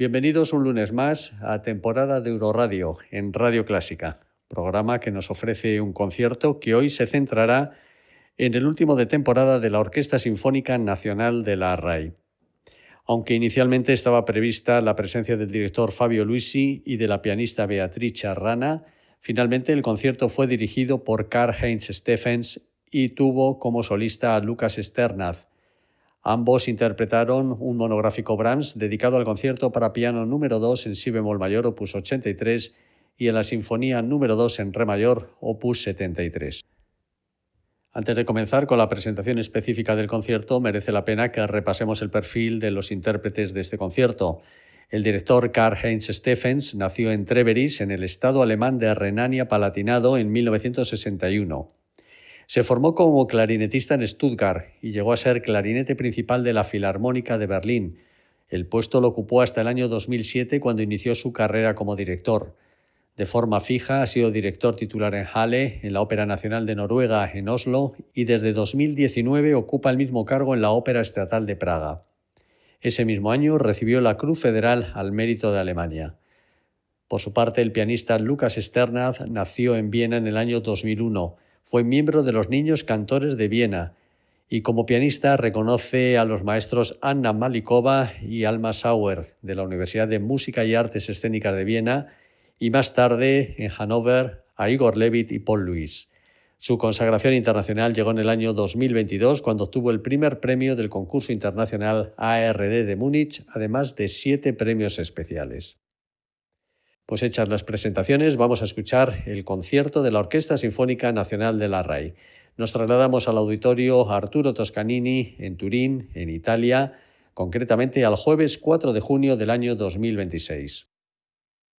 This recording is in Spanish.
Bienvenidos un lunes más a temporada de Euroradio en Radio Clásica, programa que nos ofrece un concierto que hoy se centrará en el último de temporada de la Orquesta Sinfónica Nacional de la RAI. Aunque inicialmente estaba prevista la presencia del director Fabio Luisi y de la pianista Beatrice Arrana, finalmente el concierto fue dirigido por Karl-Heinz Steffens y tuvo como solista a Lukas Sternad. Ambos interpretaron un monográfico Brahms dedicado al concierto para piano número 2 en si bemol mayor, opus 83, y en la sinfonía número 2 en re mayor, opus 73. Antes de comenzar con la presentación específica del concierto, merece la pena que repasemos el perfil de los intérpretes de este concierto. El director Karl-Heinz Steffens nació en Treveris, en el estado alemán de Renania-Palatinado, en 1961. Se formó como clarinetista en Stuttgart y llegó a ser clarinete principal de la Filarmónica de Berlín. El puesto lo ocupó hasta el año 2007, cuando inició su carrera como director. De forma fija ha sido director titular en Halle, en la Ópera Nacional de Noruega, en Oslo, y desde 2019 ocupa el mismo cargo en la Ópera Estatal de Praga. Ese mismo año recibió la Cruz Federal al Mérito de Alemania. Por su parte, el pianista Lukas Sternad nació en Viena en el año 2001. Fue miembro de los Niños Cantores de Viena y como pianista reconoce a los maestros Anna Malikova y Alma Sauer de la Universidad de Música y Artes Escénicas de Viena y más tarde en Hannover a Igor Levit y Paul Louis. Su consagración internacional llegó en el año 2022 cuando obtuvo el primer premio del concurso internacional ARD de Múnich, además de 7 premios especiales. Pues hechas las presentaciones, vamos a escuchar el concierto de la Orquesta Sinfónica Nacional de la RAI. Nos trasladamos al auditorio Arturo Toscanini en Turín, en Italia, concretamente al jueves 4 de junio del año 2026.